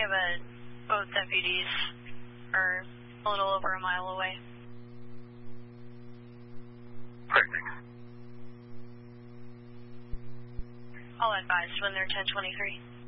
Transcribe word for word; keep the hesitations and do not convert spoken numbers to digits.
have a, both deputies are a little over a mile away. Perfect. All advised when they're ten twenty-three.